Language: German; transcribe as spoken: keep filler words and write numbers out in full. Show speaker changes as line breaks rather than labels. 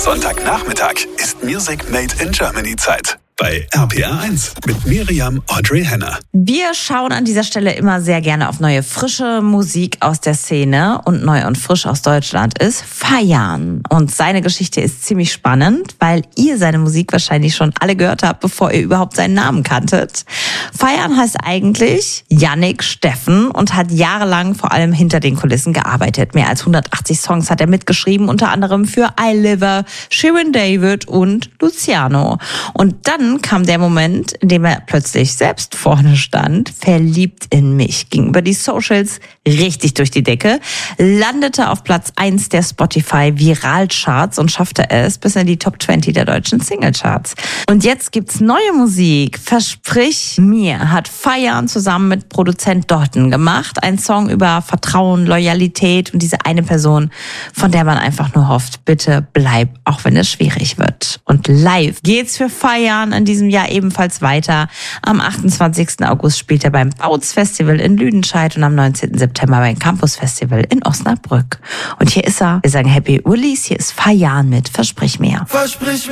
Sonntagnachmittag ist Music Made in Germany Zeit. Bei R P R eins mit Miriam Audrey Henner.
Wir schauen an dieser Stelle immer sehr gerne auf neue, frische Musik aus der Szene. Und neu und frisch aus Deutschland ist Feiern. Und seine Geschichte ist ziemlich spannend, weil ihr seine Musik wahrscheinlich schon alle gehört habt, bevor ihr überhaupt seinen Namen kanntet. Feiern heißt eigentlich Yannick Steffen und hat jahrelang vor allem hinter den Kulissen gearbeitet. Mehr als hundertachtzig Songs hat er mitgeschrieben, unter anderem für iLiver, Shirin David und Luciano. Und dann kam der Moment, in dem er plötzlich selbst vorne stand, verliebt in mich, ging über die Socials richtig durch die Decke, landete auf Platz eins der Spotify Viralcharts und schaffte es bis in die Top zwanzig der deutschen Singlecharts. Und jetzt gibt's neue Musik. Versprich mir hat Feiern zusammen mit Produzent Dorten gemacht. Ein Song über Vertrauen, Loyalität und diese eine Person, von der man einfach nur hofft, bitte bleib, auch wenn es schwierig wird. Und live geht's für Feiern in diesem Jahr ebenfalls weiter. Am achtundzwanzigsten August spielt er beim Bautz Festival in Lüdenscheid und am neunzehnten September beim Campus Festival in Osnabrück. Und hier ist er. Wir sagen Happy Ulis. Hier ist Feiern mit Versprich mir.
Versprich